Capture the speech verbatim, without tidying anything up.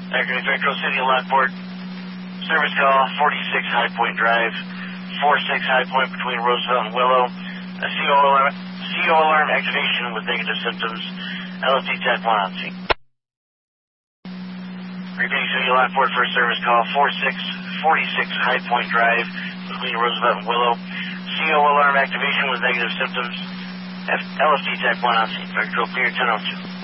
Acronym Metro City Lockport. Service call, forty-six High Point Drive, four six High Point between Roosevelt and Willow. A C O alarm, C O alarm activation with negative symptoms. L F T Tech one on scene. Repeating City Lockport for a service call, forty-six High Point Drive between Roosevelt and Willow. C O alarm activation with negative symptoms. L F T Tech one on scene. Vector clear ten oh two.